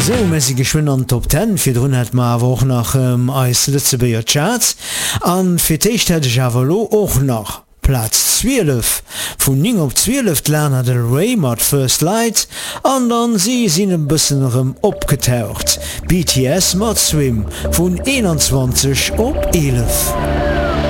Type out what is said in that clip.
So, messi geschwind an Top 10, fir drun het ma woch nach als Lützebeier Charts. An fir Teicht hätte ich avalo och noch Platz 12 vun 9 op 12 Lana Del Rey mat First Light, an dann sie sinn ein bisschen opgetaucht. BTS mat Swim vun 21 op 11.